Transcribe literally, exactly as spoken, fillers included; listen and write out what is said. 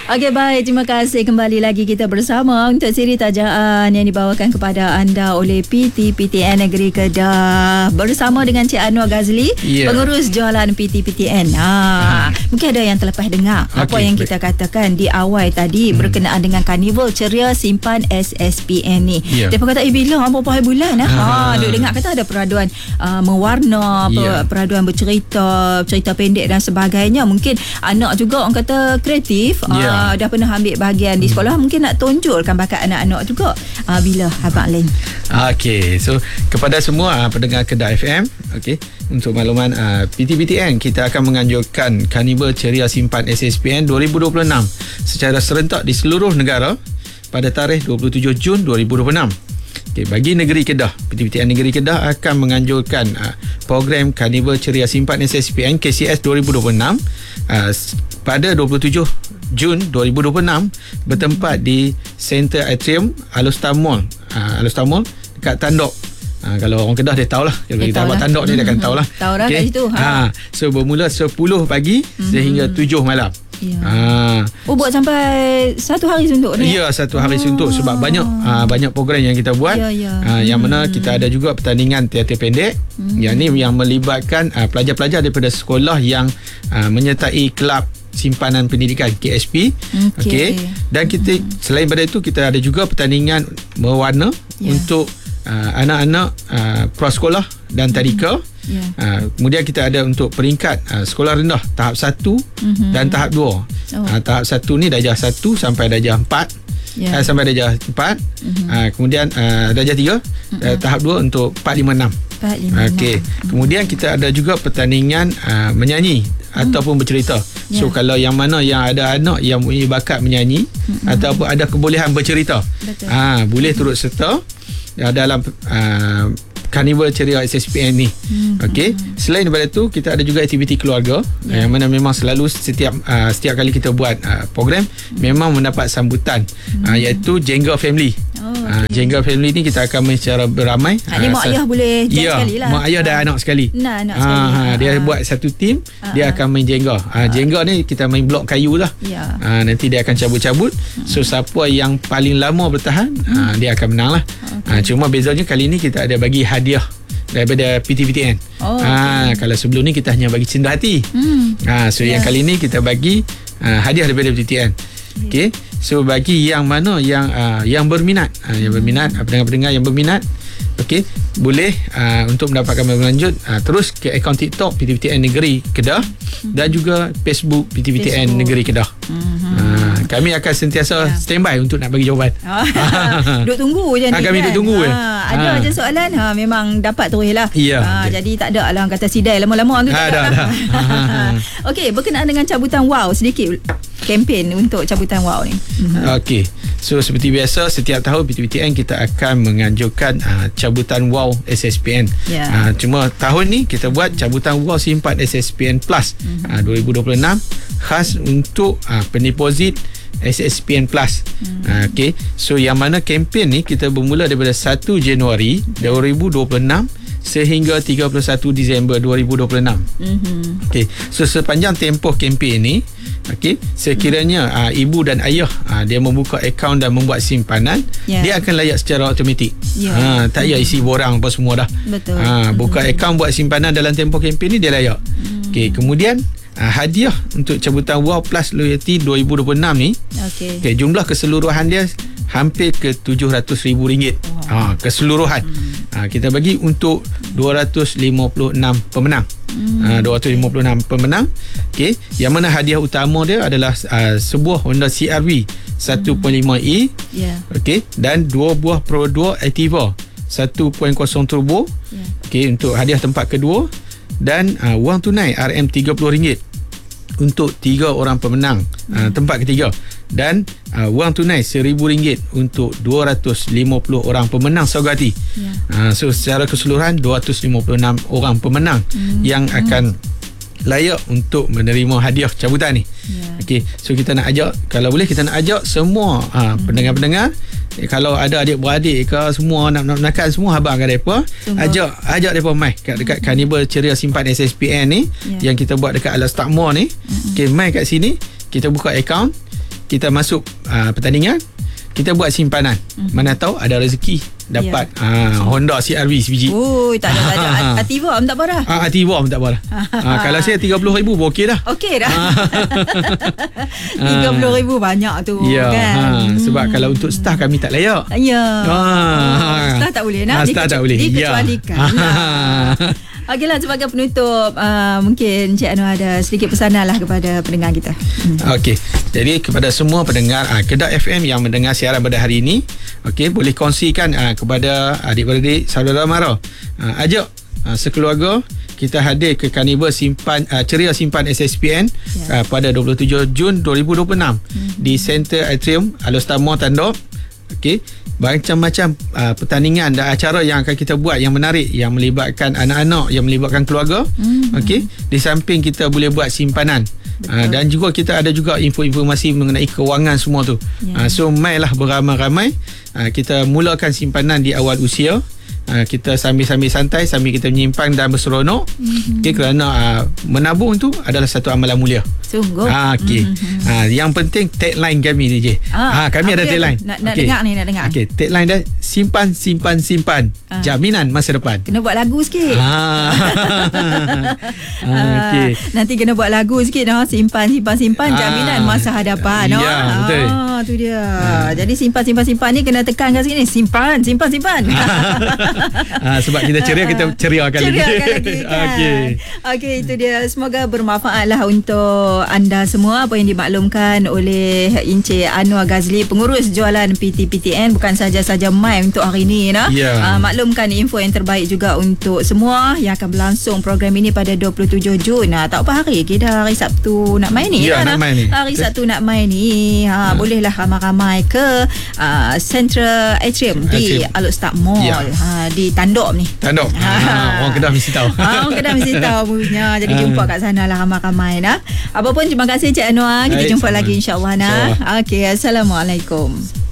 Okey, baik. Terima kasih. Kembali lagi kita bersama untuk siri tajaan yang dibawakan kepada anda oleh P T P T N Negeri Kedah bersama dengan Cik Anwar Ghazli, yeah. pengurus jualan P T P T N. Ha, ha. Mungkin ada yang terlepas dengar okay, apa yang baik. kita katakan di awal tadi hmm. berkenaan dengan Karnival Ceria Simpan S S P N ni. Yeah. Dia kata, eh bila berapa hari bulan ah? Ha, dia dengar kata ada peraduan uh, mewarna, yeah. peraduan bercerita, cerita pendek dan sebagainya. Mungkin anak juga orang kata kreatif, yeah. uh, dah pernah ambil bahagian di sekolah, mungkin nak tonjolkan bakat anak-anak juga. Uh, bila Abang Len. Okey, so kepada semua uh, pendengar Kedah F M, okey, untuk makluman uh, P T P T N kita akan menganjurkan Karnival Ceria Simpan S S P N dua ribu dua puluh enam secara serentak di seluruh negara pada tarikh dua puluh tujuh Jun dua ribu dua puluh enam. Okay, bagi negeri Kedah, P T P T N Negeri Kedah akan menganjurkan uh, program Karnival Ceria Simpan S S P N K C S dua ribu dua puluh enam uh, pada dua puluh tujuh Jun dua ribu dua puluh enam bertempat di Center Atrium Alustar Mall, uh, Alustar Mall dekat Tandok. Ha, kalau orang Kedah dia tahulah. Kalau eh, kita buat Tandok ni dia akan tahulah. Tahu dah okay. kat situ. Ha. ha. So bermula sepuluh pagi mm-hmm. sehingga tujuh malam. Ya. Ha. Oh, buat sampai satu hari suntuk ni? Ya, satu hari oh. suntuk sebab banyak ha, banyak program yang kita buat. Ya, ya. Ha, yang hmm. mana kita ada juga pertandingan teater pendek. Hmm. Yang ni yang melibatkan ha, pelajar-pelajar daripada sekolah yang ha, menyertai kelab simpanan pendidikan K S P. Okey. Okay. Dan kita hmm. selain daripada itu kita ada juga pertandingan mewarna ya. untuk uh, anak-anak uh, prasekolah dan tadika. Hmm. Yeah. Uh, kemudian kita ada untuk peringkat uh, sekolah rendah tahap satu mm-hmm. dan tahap dua. Oh. Uh, tahap satu ni darjah satu sampai darjah empat. Yeah. Uh, sampai darjah empat. Mm-hmm. Uh, kemudian uh, darjah tiga. Mm-hmm. Uh, tahap dua untuk empat lima enam. Okey. Mm-hmm. Kemudian kita ada juga pertandingan uh, menyanyi mm. ataupun bercerita. Yeah. So kalau yang mana yang ada anak yang punya bakat menyanyi mm-hmm. ataupun ada kebolehan bercerita, uh, boleh turut serta uh, dalam uh, Karnival Ceria S S P N ni. Hmm. Okey. Selain daripada tu kita ada juga aktiviti keluarga yeah. yang mana memang selalu setiap uh, setiap kali kita buat uh, program hmm. memang mendapat sambutan hmm. uh, iaitu Jengga Family. Oh, okay. uh, Jengga Family ni kita akan main secara beramai. Ini uh, mak ayah boleh join ya, sekali lah. Mak ayah dan uh. anak sekali. Nah, anak uh, sekali. Uh, dia uh. buat satu tim, uh. dia akan main Jengga. Uh, uh. Jengga ni kita main blok kayu lah. Yeah. Uh, nanti dia akan cabut-cabut. Hmm. So siapa yang paling lama bertahan hmm. uh, dia akan menang lah. Okay. Uh, cuma bezanya kali ni kita ada bagi hadiah daripada P T P T N. Oh, ha, okay. Kalau sebelum ni kita hanya bagi cenderar hati. Hmm. Ha, so yeah. yang kali ni kita bagi uh, hadiah daripada P T P T N. Okey. So bagi yang mana yang uh, yang berminat, uh, yang berminat, uh, pendengar-pendengar yang berminat, okey, boleh uh, untuk mendapatkan berlanjut uh, terus ke akaun TikTok P T P T N Negeri Kedah hmm. dan juga Facebook P T P T N Facebook. Negeri Kedah. Hmm. Uh, kami akan sentiasa yeah. standby untuk nak bagi jawapan. Duk tunggu je ha, ni. Kami kan? duk tunggu je. Ha, ada ha. je soalan ha, memang dapat terus lah. Ya, ha, jadi tak ada lah kata sidai lama-lama tu. Ha, tak ada. Okey, berkenaan dengan cabutan wow sedikit kempen untuk cabutan wow ni. Okey. So seperti biasa setiap tahun P T P T N kita akan menganjurkan uh, cabutan wow S S P N. Yeah. Uh, cuma tahun ni kita buat cabutan wow Simpan S S P N Plus mm-hmm. uh, dua ribu dua puluh enam khas untuk uh, pendeposit S S P N Plus. Mm-hmm. Uh, okay. So yang mana kempen ni kita bermula daripada satu Januari dua ribu dua puluh enam sehingga tiga puluh satu Disember dua ribu dua puluh enam. Mm-hmm. Okay. So sepanjang tempoh kempen ni, okay, sekiranya mm-hmm. uh, ibu dan ayah uh, dia membuka akaun dan membuat simpanan, yeah. dia akan layak secara automatik. Yeah. Uh, tak payah isi borang apa semua dah. Betul. Uh, buka mm-hmm. akaun buat simpanan dalam tempoh kempen ni dia layak. Mm-hmm. Okay. Kemudian uh, hadiah untuk cabutan Wow Plus Loyalty dua ribu dua puluh enam ni, okay. Okay, jumlah keseluruhan dia hampir ke tujuh ratus ribu ringgit. Wow. Ha, keseluruhan. Hmm. Ha, kita bagi untuk dua ratus lima puluh enam pemenang. Hmm. Ha, dua ratus lima puluh enam pemenang. Okey, yang mana hadiah utama dia adalah uh, sebuah Honda C R V satu perpuluhan lima E. Yeah. Okey, dan dua buah Pro dua Activa satu perpuluhan kosong turbo. Yeah. Okey, untuk hadiah tempat kedua dan uh, wang tunai R M tiga puluh ringgit untuk tiga orang pemenang hmm. uh, tempat ketiga dan uh, wang tunai seribu ringgit untuk dua ratus lima puluh orang pemenang saugati. Yeah. Uh, so secara keseluruhan dua ratus lima puluh enam orang pemenang hmm. yang akan layak untuk menerima hadiah cabutan ni. Yeah. Okey, so kita nak ajak, kalau boleh kita nak ajak semua uh, hmm. pendengar-pendengar, eh, kalau ada adik-beradik ke semua nak nak nakal semua abang kat depa, ajak ajak depa mai kat dekat Karnival Ceria Simpan S S P N ni, yeah. yang kita buat dekat Alustar Mall ni. Hmm. Okey, mai kat sini, kita buka akaun. kita masuk uh, pertandingan, kita buat simpanan. Mm-hmm. Mana tahu ada rezeki dapat yeah. uh, Honda C R V sebiji. Oh, tak ada tak ada. Activa pun tak apa dah. Ah, Activa pun tak apa dah. uh, kalau saya tiga puluh ribu pun okey dah. Okey dah. tiga puluh ribu banyak tu yeah, kan. Ha, sebab hmm. kalau untuk staff kami tak layak. Ya. Yeah. Ah. Staff tak boleh nak. Ah, staff tak boleh. Dikecualikan. Yeah. Okeylah, sebagai penutup, uh, mungkin Encik Anwar ada sedikit pesanan lah kepada pendengar kita. Hmm. Okey. Jadi kepada semua pendengar uh, Kedah F M yang mendengar siaran pada hari ini, okey, boleh kongsikan uh, kepada adik-beradik, saudara mara. Uh, ajak uh, sekeluarga kita hadir ke Karnival Simpan uh, Ceria Simpan S S P N yeah. uh, pada dua puluh tujuh Jun dua ribu dua puluh enam hmm. di Center Atrium Alostar Mall Tandok. Okey, macam-macam uh, pertandingan dan acara yang akan kita buat yang menarik, yang melibatkan anak-anak, yang melibatkan keluarga. Mm-hmm. Okey, di samping kita boleh buat simpanan. Uh, dan juga kita ada juga info-informasi mengenai kewangan semua tu. Yeah. Uh, so mainlah beramai-ramai. Uh, kita mulakan simpanan di awal usia. Uh, kita sambil-sambil santai, sambil kita menyimpan dan berseronok. Mm-hmm. Okay, kerana uh, menabung tu adalah satu amalan mulia. Sungguh. Ah, okay. Mm-hmm. Ah, yang penting tagline kami ni je. Ah, ah, kami ada tagline. Nak, nak okay. dengar ni, nak dengar. Okay, tagline dia simpan, simpan, simpan. Ah. Jaminan masa depan. Kena buat lagu sikit. Ah. ah, okay. Nanti kena buat lagu sikit. No? Simpan, simpan, simpan. Ah. Jaminan masa hadapan. No? Ya, betul. Ah, tu dia. Ah. Jadi simpan, simpan, simpan ni kena tekan kat sini. Simpan, simpan, simpan. ah, sebab kita ceria, kita ceriakan lagi. Ceriakan lagi kan. Okey. Okey, itu dia. Semoga bermanfaat lah untuk anda semua apa yang dimaklumkan oleh Encik Anwar Ghazli, pengurus jualan P T P T N. Bukan saja-saja mai untuk hari ini nah. Yeah. Uh, maklumkan info yang terbaik juga untuk semua yang akan berlangsung program ini pada dua puluh tujuh Jun. Nah, tak apa hari kita hari Sabtu nak main ni. Ya, nak main ni. Hari Sabtu nak main ni. Ha, hmm. bolehlah ramai-ramai ke uh, Central Atrium di Alostar Mall. Yeah. Ha, di Tandok ni. Tandok. Ha. Ha. Orang Kedah mesti tahu. Ha, orang Kedah mesti tahu punya. Jadi jumpa kat sana lah ramai-ramai nah. Apapun, terima kasih Cik Anwar. Kita Hai, jumpa sama. lagi insya-Allah nah. Okey, assalamualaikum.